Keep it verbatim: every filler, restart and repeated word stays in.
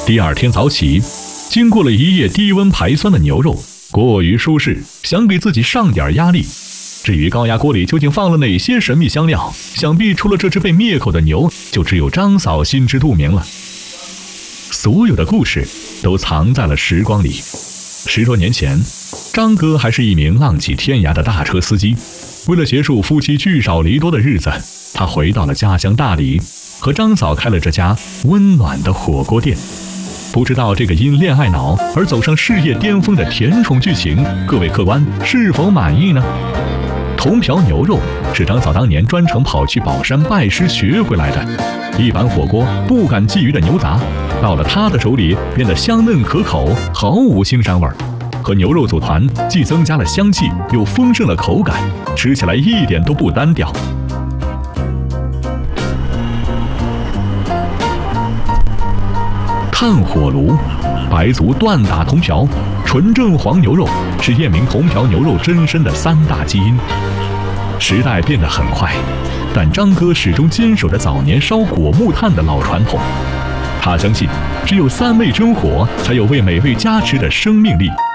第二天早起，经过了一夜低温排酸的牛肉过于舒适，想给自己上点压力。至于高压锅里究竟放了哪些神秘香料，想必除了这只被灭口的牛，就只有张嫂心知肚明了。所有的故事都藏在了时光里。十多年前，张哥还是一名浪迹天涯的大车司机。为了结束夫妻聚少离多的日子，他回到了家乡大理，和张嫂开了这家温暖的火锅店。不知道这个因恋爱脑而走上事业巅峰的甜宠剧情，各位客官是否满意呢？铜瓢牛肉是张嫂当年专程跑去宝山拜师学回来的，一般火锅不敢觊觎的牛杂，到了他的手里变得香嫩可口，毫无腥膻味儿。和牛肉组团，既增加了香气，又丰盛了口感，吃起来一点都不单调。炭火炉、白族锻打铜瓢、纯正黄牛肉是验明铜瓢牛肉真身的三大基因。时代变得很快，但张哥始终坚守着早年烧果木炭的老传统。他相信，只有三味真火才有为美味加持的生命力。